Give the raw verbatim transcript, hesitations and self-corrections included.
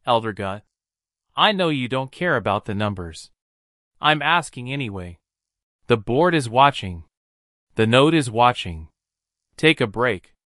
Elder Gut. I know you don't care about the numbers. I'm asking anyway. The board is watching. The note is watching. Take a break.